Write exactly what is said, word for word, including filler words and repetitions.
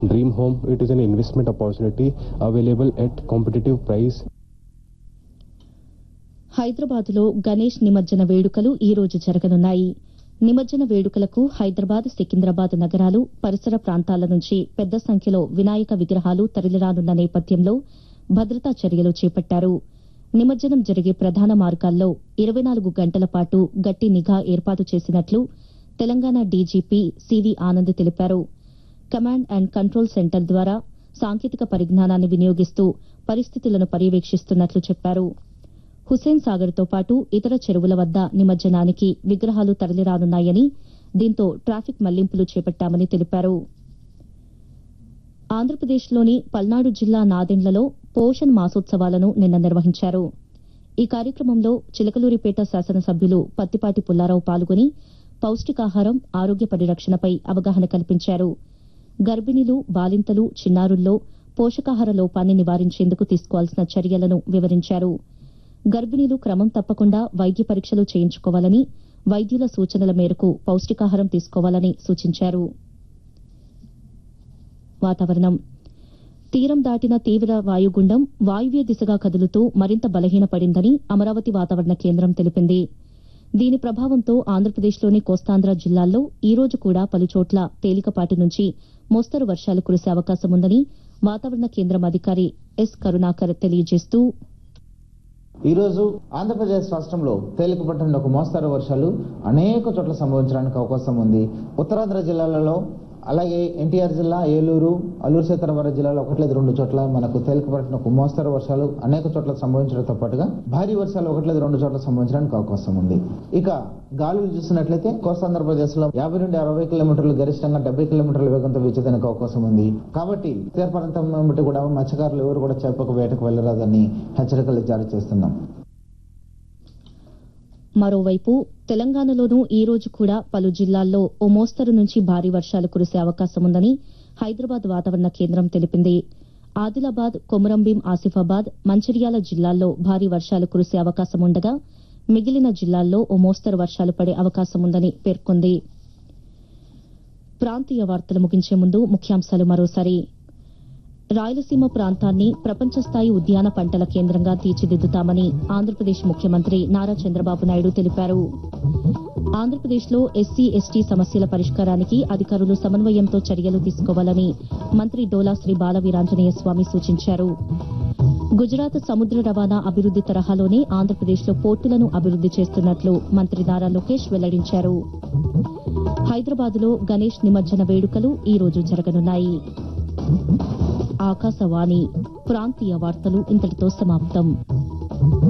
Dream Home, it is an investment opportunity available at competitive price. హైదరాబాద్లో గణేష్ నిమజ్జన వేడుకలు ఈ రోజు జరగనున్నాయి. నిమజ్జన వేడుకలకు హైదరాబాద్, సికింద్రాబాద్ నగరాలు, పరిసర ప్రాంతాల నుంచి పెద్ద సంఖ్యలో వినాయక విగ్రహాలు తరలిరానున్న నేపథ్యంలో భద్రతా చర్యలు చేపట్టారు. నిమజ్జనం జరిగే ప్రధాన మార్గాల్లో ఇరవై నాలుగు గంటల పాటు గట్టి నిఘా ఏర్పాటు చేసినట్లు తెలంగాణ డీజీపీ సివి ఆనంద్ తెలిపారు. కమాండ్ అండ్ కంట్రోల్ సెంటర్ ద్వారా సాంకేతిక పరిజ్ఞానాన్ని వినియోగిస్తూ పరిస్థితులను పర్యవేక్షిస్తున్నట్లు చెప్పారు. హుస్సేన్ సాగర్తో పాటు ఇతర చెరువుల వద్ద నిమజ్జనానికి విగ్రహాలు తరలిరానున్నాయని, దీంతో ట్రాఫిక్ మళ్లింపులు చేపట్టామని తెలిపారు. ఆంధ్రప్రదేశ్లోని పల్నాడు జిల్లా నాదెండ్లలో పోషణ్ మాసోత్సవాలను నిన్న నిర్వహించారు. ఈ కార్యక్రమంలో చిలకలూరిపేట శాసనసభ్యులు పత్తిపాటి పుల్లారావు పాల్గొని పౌష్టికాహారం, ఆరోగ్య పరిరక్షణపై అవగాహన కల్పించారు. గర్భిణీలు, బాలింతలు, చిన్నారుల్లో పోషకాహార లోపాన్ని నివారించేందుకు తీసుకోవాల్సిన చర్యలను వివరించారు. గర్భిణీలు క్రమం తప్పకుండా వైద్య పరీక్షలు చేయించుకోవాలని, వైద్యుల సూచనల మేరకు పౌష్టికాహారం తీసుకోవాలని సూచించారు. వాతావరణం. తీరం దాటిన తీవ్ర వాయుగుండం వాయువ్య దిశగా కదులుతూ మరింత బలహీనపడిందని అమరావతి వాతావరణ కేంద్రం తెలిపింది. దీని ప్రభావంతో ఆంధ్రప్రదేశ్లోని కోస్తాంధ్ర జిల్లాల్లో ఈ రోజు కూడా పలుచోట్ల తేలికపాటి నుంచి మోస్తరు వర్షాలు కురిసే అవకాశముందని వాతావరణ కేంద్రం అధికారి ఎస్ కరుణాకర్ తెలియజేస్తూ, ఈ రోజు ఆంధ్రప్రదేశ్ రాష్ట్రంలో తేలికపాటి నుండి ఒక మోస్తరు వర్షాలు అనేక చోట్ల సంభవించడానికి అవకాశం ఉంది. ఉత్తరాంధ్ర జిల్లాలలో, అలాగే ఎన్టీఆర్ జిల్లా, ఏలూరు, అల్లూరు సీతారామరాజు జిల్లాలో ఒకటి లేదు రెండు చోట్ల మనకు తేలికపాటి ఒక మోస్తరు వర్షాలు అనేక చోట్ల సంభవించడంతో పాటుగా భారీ వర్షాలు ఒకటి లేదు రెండు చోట్ల సంభవించడానికి అవకాశం ఉంది. ఇక గాలులు చూసినట్లయితే కోస్తాంధ్రప్రదేశ్ లో యాభై నుండి అరవై కిలోమీటర్లు గరిష్టంగా డెబ్బై కిలోమీటర్ల వేగంతో వీచేదానికి అవకాశం ఉంది. కాబట్టి తీర ప్రాంతం బట్టి కూడా మత్స్యకారులు ఎవరు కూడా చేపకు వేటకు వెళ్లరాదని హెచ్చరికలు జారీ చేస్తున్నాం. మరోవైపు తెలంగాణలోనూ ఈ రోజు కూడా పలు జిల్లాల్లో ఓ మోస్తరు నుంచి భారీ వర్షాలు కురిసే అవకాశముందని హైదరాబాద్ వాతావరణ కేంద్రం తెలిపింది. ఆదిలాబాద్, కొమురంభీం, ఆసిఫాబాద్, మంచిర్యాల జిల్లాల్లో భారీ వర్షాలు కురిసే అవకాశముండగా మిగిలిన జిల్లాల్లో ఓ మోస్తరు వర్షాలు పడే అవకాశముందని పేర్కొంది. ప్రాంతీయ వార్తలు ముగించే ముందు ముఖ్యాంశాలు మరోసారి. రాయలసీమ ప్రాంతాన్ని ప్రపంచ స్థాయి ఉద్యాన పంటల కేంద్రంగా తీర్చిదిద్దుతామని ఆంధ్రప్రదేశ్ ముఖ్యమంత్రి నారా చంద్రబాబు నాయుడు తెలిపారు. ఆంధ్రప్రదేశ్లో ఎస్సీ, ఎస్టీ సమస్యల పరిష్కారానికి అధికారులు సమన్వయంతో చర్యలు తీసుకోవాలని మంత్రి డోలా శ్రీ బాలవీరాంజనేయ స్వామి సూచించారు. గుజరాత్ సముద్ర రవాణా అభివృద్ది తరహాలోనే ఆంధ్రప్రదేశ్లో పోర్టులను అభివృద్ది చేస్తున్నట్లు మంత్రి నారా లోకేష్ వెల్లడించారు. హైదరాబాద్లో గణేష్ నిమజ్జన వేడుకలు ఈ రోజు జరగనున్నాయి. ఆకాశవాణి ప్రాంతీయ వార్తలు ఇంతటితో సమాప్తం.